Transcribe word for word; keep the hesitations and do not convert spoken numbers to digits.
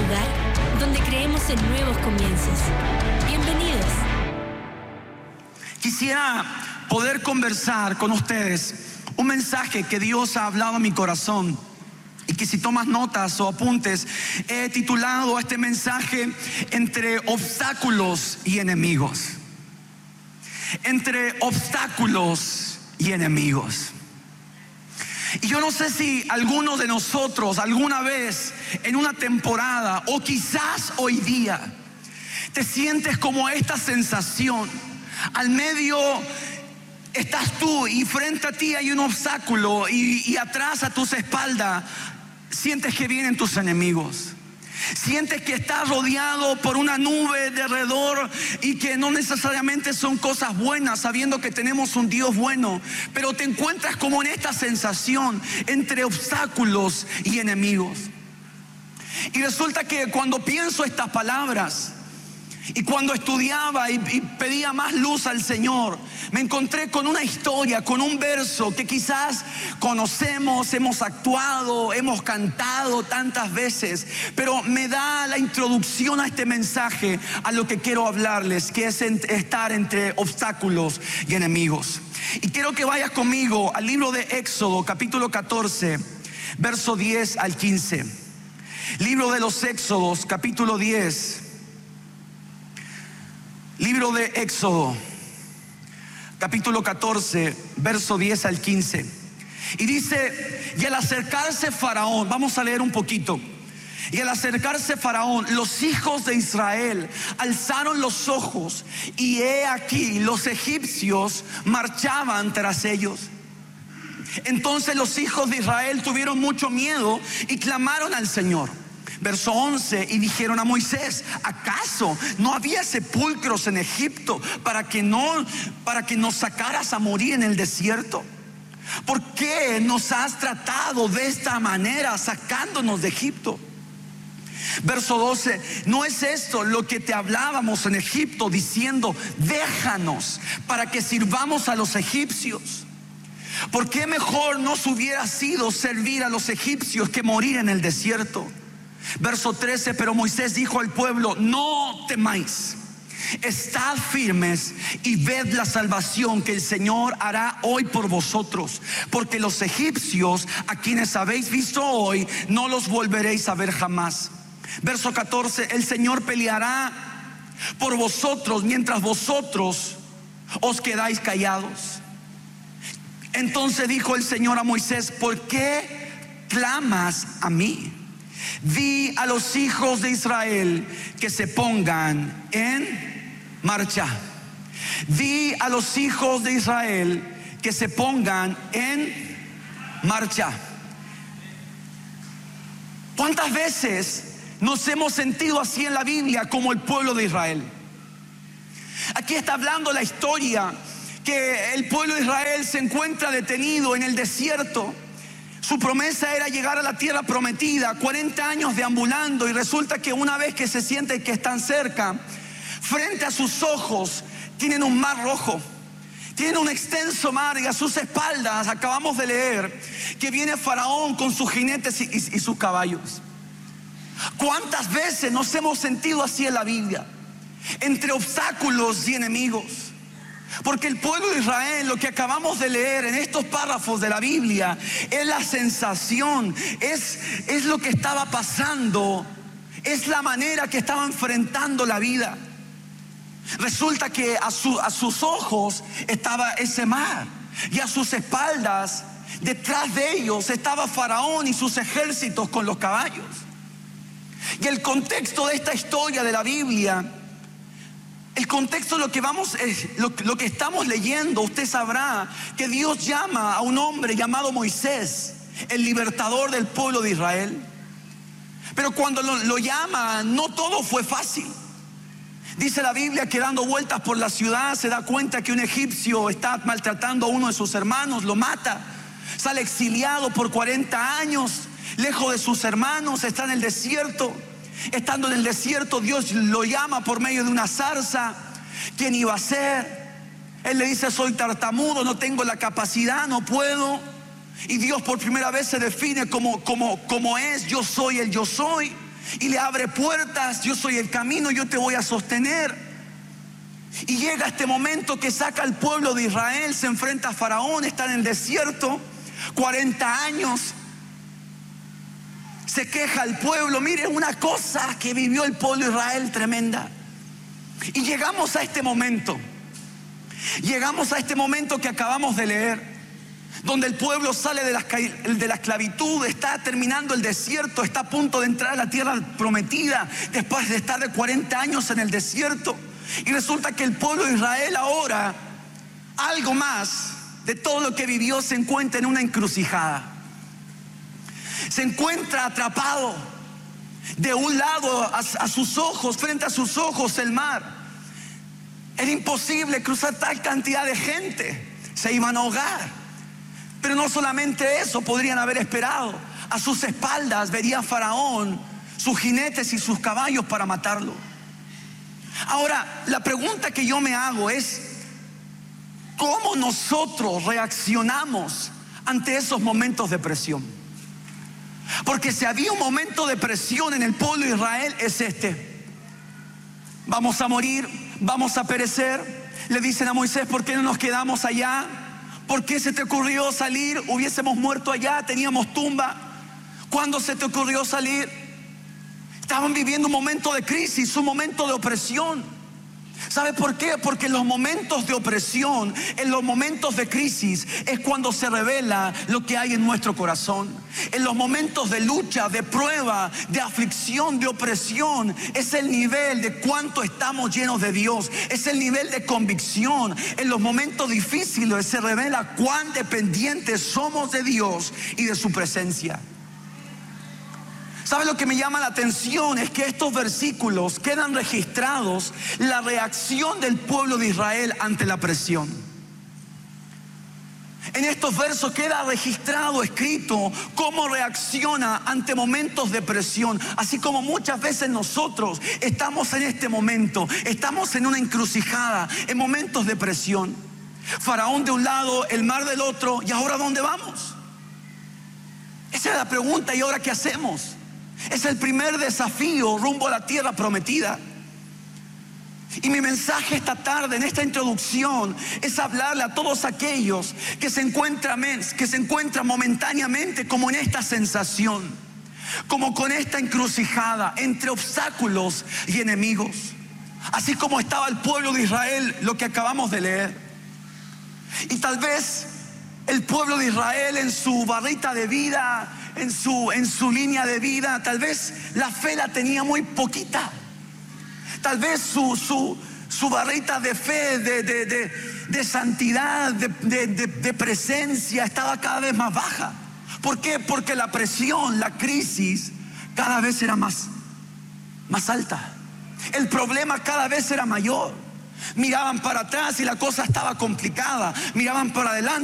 lugar donde creemos en nuevos comienzos. Bienvenidos. Quisiera poder conversar con ustedes un mensaje que Dios ha hablado a mi corazón, y que si tomas notas o apuntes, he titulado a este mensaje Entre obstáculos y enemigos. Entre obstáculos y enemigos. Y yo no sé si alguno de nosotros alguna vez en una temporada o quizás hoy día te sientes como esta sensación. Al medio estás tú y frente a ti hay un obstáculo y, y atrás a tus espaldas sientes que vienen tus enemigos. Sientes que estás rodeado por una nube de alrededor y que no necesariamente son cosas buenas, sabiendo que tenemos un Dios bueno, pero te encuentras como en esta sensación entre obstáculos y enemigos. Y resulta que cuando pienso estas palabras y cuando estudiaba y, y pedía más luz al Señor, me encontré con una historia, con un verso que quizás conocemos, hemos actuado, hemos cantado tantas veces, pero me da la introducción a este mensaje, a lo que quiero hablarles, que es estar entre obstáculos y enemigos. Y quiero que vayas conmigo al libro de Éxodo, capítulo catorce, verso diez al quince. Libro de los Éxodos, capítulo diez. Libro de Éxodo, capítulo catorce, verso diez al quince. Y dice: y al acercarse Faraón, vamos a leer un poquito. Y al acercarse Faraón, los hijos de Israel alzaron los ojos, y he aquí los egipcios marchaban tras ellos. Entonces los hijos de Israel tuvieron mucho miedo y clamaron al Señor. Verso once, y dijeron a Moisés: ¿acaso no había sepulcros en Egipto para que no para que nos sacaras a morir en el desierto? ¿Por qué nos has tratado de esta manera, sacándonos de Egipto? Verso doce, ¿no es esto lo que te hablábamos en Egipto, diciendo: déjanos para que sirvamos a los egipcios? ¿Por qué mejor nos hubiera sido servir a los egipcios que morir en el desierto? Verso trece, pero Moisés dijo al pueblo: no temáis, estad firmes y ved la salvación que el Señor hará hoy por vosotros, porque los egipcios a quienes habéis visto hoy no los volveréis a ver jamás. Verso catorce, el Señor peleará por vosotros mientras vosotros os quedáis callados. Entonces dijo el Señor a Moisés: ¿por qué clamas a mí? Di a los hijos de Israel que se pongan en marcha. Di a los hijos de Israel que se pongan en marcha. ¿Cuántas veces nos hemos sentido así en la Biblia como el pueblo de Israel? Aquí está hablando la historia que el pueblo de Israel se encuentra detenido en el desierto. Su promesa era llegar a la tierra prometida, cuarenta años deambulando, y resulta que una vez que se sienten que están cerca, frente a sus ojos tienen un mar rojo, tienen un extenso mar, y a sus espaldas acabamos de leer que viene Faraón con sus jinetes y, y, y sus caballos. ¿Cuántas veces nos hemos sentido así en la Biblia? Entre obstáculos y enemigos. Porque el pueblo de Israel, lo que acabamos de leer en estos párrafos de la Biblia, es la sensación, es, es lo que estaba pasando, es la manera que estaba enfrentando la vida. Resulta que a, su, a sus ojos estaba ese mar, y a sus espaldas, detrás de ellos, estaba Faraón y sus ejércitos con los caballos. Y el contexto de esta historia de la Biblia, el contexto de lo que vamos, lo, lo que estamos leyendo, usted sabrá que Dios llama a un hombre llamado Moisés, el libertador del pueblo de Israel. Pero cuando lo, lo llama, no todo fue fácil. Dice la Biblia que dando vueltas por la ciudad se da cuenta que un egipcio está maltratando a uno de sus hermanos, lo mata, sale exiliado por cuarenta años, lejos de sus hermanos, está en el desierto. Estando en el desierto, Dios lo llama por medio de una zarza. ¿Quién iba a ser? Él le dice: soy tartamudo, no tengo la capacidad, no puedo. Y Dios por primera vez se define como, como, como es: yo soy el yo soy. y le abre puertas. Yo soy el camino, yo te voy a sostener. Y llega este momento que saca al pueblo de Israel, se enfrenta a Faraón, está en el desierto, cuarenta años. Se queja el pueblo. Miren una cosa que vivió el pueblo de Israel tremenda. Y llegamos a este momento. Llegamos a este momento que acabamos de leer, donde el pueblo sale de la, de la esclavitud, está terminando el desierto, está a punto de entrar a la tierra prometida, después de estar de cuarenta años en el desierto. Y resulta que el pueblo de Israel ahora, algo más de todo lo que vivió, se encuentra en una encrucijada. Se encuentra atrapado. De un lado a, a sus ojos, frente a sus ojos, el mar. Era imposible cruzar tal cantidad de gente. Se iban a ahogar. Pero no solamente eso, podrían haber esperado. A sus espaldas vería Faraón sus jinetes y sus caballos para matarlo. Ahora, la pregunta que yo me hago es: ¿cómo nosotros reaccionamos ante esos momentos de presión? Porque si había un momento de presión en el pueblo de Israel, es este. Vamos a morir, vamos a perecer. Le dicen a Moisés: ¿por qué no nos quedamos allá? ¿Por qué se te ocurrió salir? Hubiésemos muerto allá, teníamos tumba. ¿Cuándo se te ocurrió salir? Estaban viviendo un momento de crisis, un momento de opresión. ¿Sabe por qué? Porque en los momentos de opresión, en los momentos de crisis, es cuando se revela lo que hay en nuestro corazón. En los momentos de lucha, de prueba, de aflicción, de opresión, es el nivel de cuánto estamos llenos de Dios. Es el nivel de convicción. En los momentos difíciles se revela cuán dependientes somos de Dios y de su presencia. ¿Sabe lo que me llama la atención? Es que estos versículos quedan registrados la reacción del pueblo de Israel ante la presión. En estos versos queda registrado, escrito, cómo reacciona ante momentos de presión. Así como muchas veces nosotros estamos en este momento, estamos en una encrucijada, en momentos de presión. Faraón de un lado, el mar del otro, ¿y ahora dónde vamos? Esa es la pregunta. ¿Y ahora qué hacemos? Es el primer desafío rumbo a la tierra prometida. Y mi mensaje esta tarde, en esta introducción, es hablarle a todos aquellos que se encuentran, que se encuentran momentáneamente como en esta sensación, como con esta encrucijada entre obstáculos y enemigos. Así como estaba el pueblo de Israel, lo que acabamos de leer. Y tal vez el pueblo de Israel en su barrita de vida, en su, en su línea de vida, tal vez la fe la tenía muy poquita. Tal vez su, su, su barrita de fe, de, de, de, de santidad, de, de, de, de presencia estaba cada vez más baja. ¿Por qué? Porque la presión, la crisis cada vez era más, más alta. El problema cada vez era mayor. Miraban para atrás y la cosa estaba complicada. Miraban para adelante